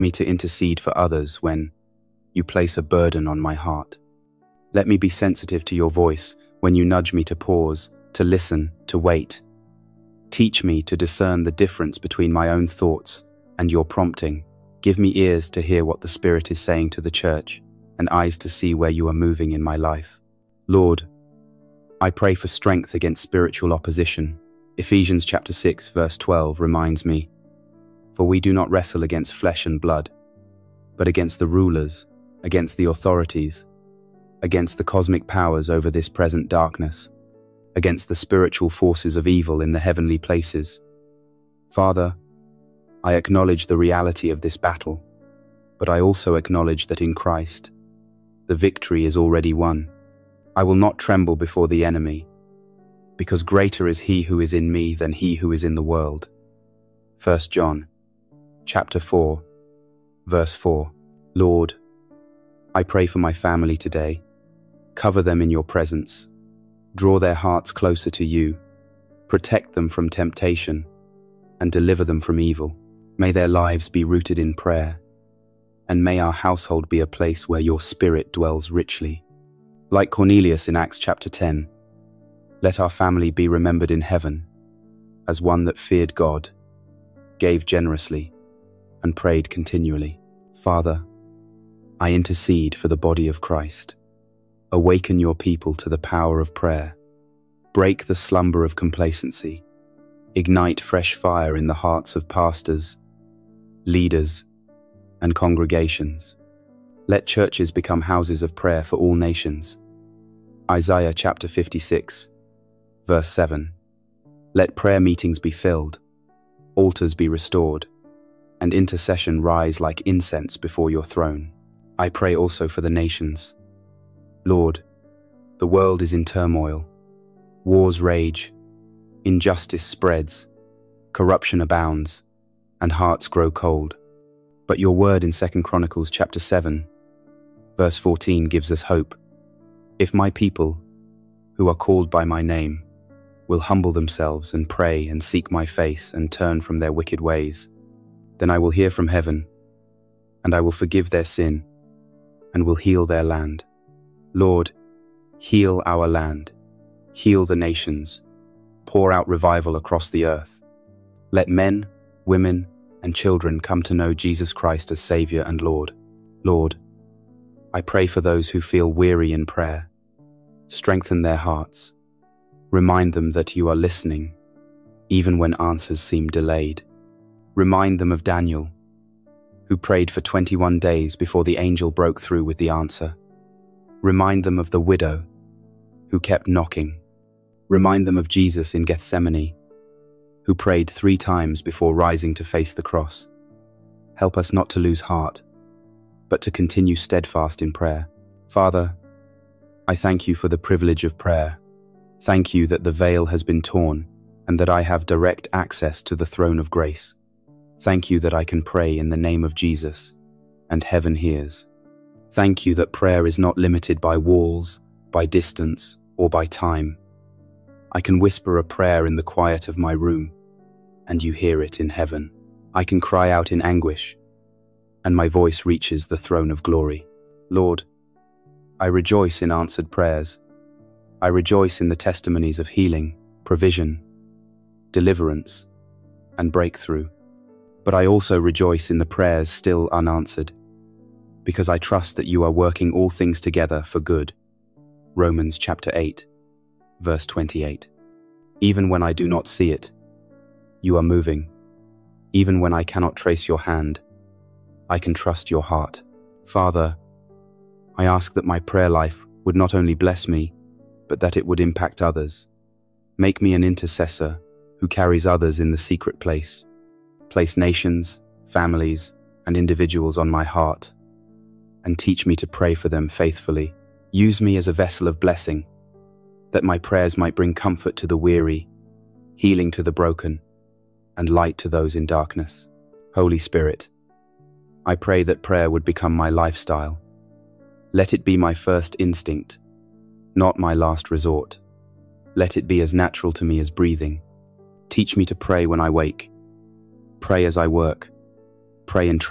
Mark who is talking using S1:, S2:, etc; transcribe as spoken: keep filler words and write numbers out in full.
S1: me to intercede for others when you place a burden on my heart. Let me be sensitive to your voice when you nudge me to pause, to listen, to wait. Teach me to discern the difference between my own thoughts and your prompting. Give me ears to hear what the Spirit is saying to the church, and eyes to see where you are moving in my life. Lord, I pray for strength against spiritual opposition. Ephesians chapter six verse twelve reminds me, "For we do not wrestle against flesh and blood, but against the rulers, against the authorities, against the cosmic powers over this present darkness, against the spiritual forces of evil in the heavenly places." Father, I acknowledge the reality of this battle, but I also acknowledge that in Christ, the victory is already won. I will not tremble before the enemy, because greater is he who is in me than he who is in the world. First John chapter four, verse four. Lord, I pray for my family today. Cover them in your presence. Draw their hearts closer to you. Protect them from temptation and deliver them from evil. May their lives be rooted in prayer, and may our household be a place where your Spirit dwells richly. Like Cornelius in Acts chapter ten, let our family be remembered in heaven as one that feared God, gave generously, and prayed continually. Father, I intercede for the body of Christ. Awaken your people to the power of prayer. Break the slumber of complacency. Ignite fresh fire in the hearts of pastors, leaders, and congregations. Let churches become houses of prayer for all nations. Isaiah chapter fifty-six, verse seven. Let prayer meetings be filled, altars be restored, and intercession rise like incense before your throne. I pray also for the nations. Lord, the world is in turmoil. Wars rage, injustice spreads, corruption abounds, and hearts grow cold. But your word in Second Chronicles chapter seven, verse fourteen gives us hope. If my people, who are called by my name, will humble themselves and pray and seek my face and turn from their wicked ways, then I will hear from heaven, and I will forgive their sin, and will heal their land. Lord, heal our land, heal the nations, pour out revival across the earth. Let men, women, and children come to know Jesus Christ as Savior and Lord. Lord, I pray for those who feel weary in prayer. Strengthen their hearts. Remind them that you are listening, even when answers seem delayed. Remind them of Daniel, who prayed for twenty-one days before the angel broke through with the answer. Remind them of the widow, who kept knocking. Remind them of Jesus in Gethsemane, who prayed three times before rising to face the cross. Help us not to lose heart, but to continue steadfast in prayer. Father, I thank you for the privilege of prayer. Thank you that the veil has been torn and that I have direct access to the throne of grace. Thank you that I can pray in the name of Jesus, and heaven hears. Thank you that prayer is not limited by walls, by distance, or by time. I can whisper a prayer in the quiet of my room, and you hear it in heaven. I can cry out in anguish, and my voice reaches the throne of glory. Lord, I rejoice in answered prayers. I rejoice in the testimonies of healing, provision, deliverance, and breakthrough. But I also rejoice in the prayers still unanswered, because I trust that you are working all things together for good. Romans chapter eight, verse twenty-eight. Even when I do not see it, you are moving. Even when I cannot trace your hand, I can trust your heart. Father, I ask that my prayer life would not only bless me, but that it would impact others. Make me an intercessor who carries others in the secret place. Place nations, families, and individuals on my heart, and teach me to pray for them faithfully. Use me as a vessel of blessing, that my prayers might bring comfort to the weary, healing to the broken, and light to those in darkness. Holy Spirit, I pray that prayer would become my lifestyle. Let it be my first instinct, not my last resort. Let it be as natural to me as breathing. Teach me to pray when I wake, pray as I work, pray in